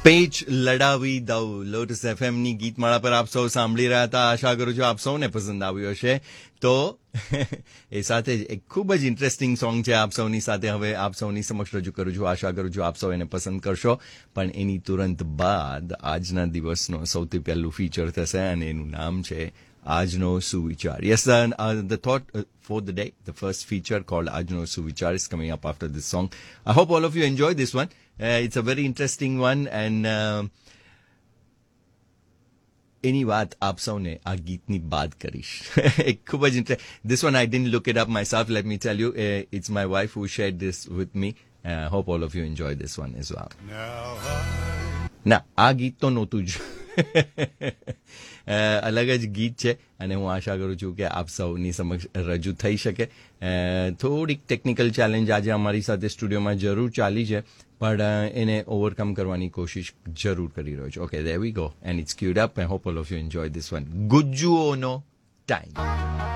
Patch લડાવી દઉં lotus એફએમની ગીતમાળા પર આપ સૌ સાંભળી રહ્યા હતા. આશા કરું છું આપ સૌને પસંદ આવ્યો હશે. તો એ સાથે જ એક ખૂબ જ ઇન્ટરેસ્ટિંગ સોંગ છે આપ સૌની સાથે હવે આપ સૌની સમક્ષ રજૂ કરું છું. આશા કરું છું આપ સૌ એને પસંદ કરશો. પણ એની તુરંત બાદ આજના દિવસનો સૌથી પહેલું ફીચર થશે અને એનું નામ છે આજનો સુવિચાર. Yes, the thought for the day, the first feature called Ajno Suvichar is coming up after this song. I hope all of you enjoy this one. It's a very interesting one and એની વાત આપ સૌને આ ગીતની બાદ કરીશ. એક ખૂબ જ this one I didn't look it up myself, let me tell you. It's my wife who shared this with me. Hope all of you enjoy this one as well. ના આ ગીત તો નહોતું જ. અલગ જ ગીત છે અને હું આશા કરું છું કે આપ સૌની સમક્ષ રજૂ થઈ શકે. થોડીક ટેકનિકલ ચેલેન્જ આજે અમારી સાથે સ્ટુડિયોમાં જરૂર ચાલી છે પણ એને ઓવરકમ કરવાની કોશિશ જરૂર કરી રહ્યો છું. Okay, there we go and it's queued up. I hope all of you enjoy this one. ગુજ્જુઓનો time.